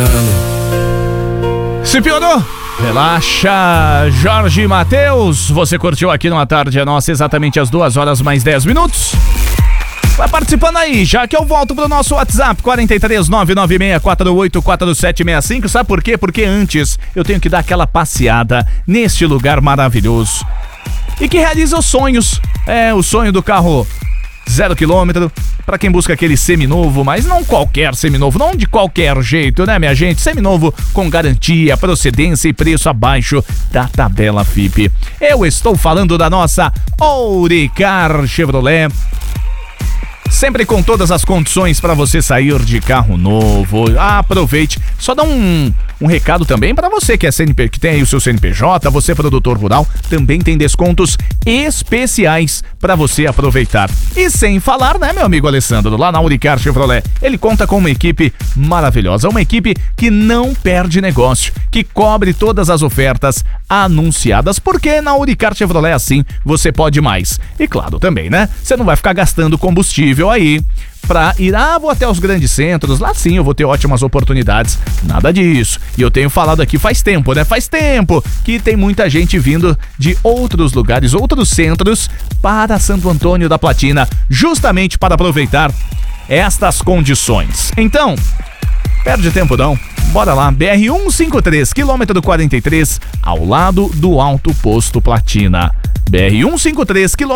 piorando. Se piorou? Relaxa, Jorge Mateus. Você curtiu aqui numa tarde a nossa, exatamente às 2h mais 10 minutos. Vai participando aí, já que eu volto pro nosso WhatsApp 43996484765. Sabe por quê? Porque antes eu tenho que dar aquela passeada neste lugar maravilhoso e que realiza os sonhos. É o sonho do carro 0 km, pra quem busca aquele seminovo, mas não qualquer seminovo, não de qualquer jeito, né, minha gente? Seminovo com garantia, procedência e preço abaixo da tabela FIPE. Eu estou falando da nossa Auricar Chevrolet. Sempre com todas as condições para você sair de carro novo. Aproveite. Só dá um recado também para você que é CNP, que tem aí o seu CNPJ, você produtor rural, também tem descontos especiais para você aproveitar. E sem falar, né, meu amigo Alessandro, lá na Auricar Chevrolet, ele conta com uma equipe maravilhosa, uma equipe que não perde negócio, que cobre todas as ofertas anunciadas, porque na Auricar Chevrolet assim você pode mais. E claro, também, né, você não vai ficar gastando combustível aí pra ir, vou até os grandes centros, lá sim eu vou ter ótimas oportunidades. Nada disso. E eu tenho falado aqui faz tempo, né? Faz tempo que tem muita gente vindo de outros lugares, outros centros para Santo Antônio da Platina, justamente para aproveitar estas condições. Então, perde tempo não. Bora lá, BR-153, quilômetro 43, ao lado do Alto Posto Platina. BR-153, quilômetro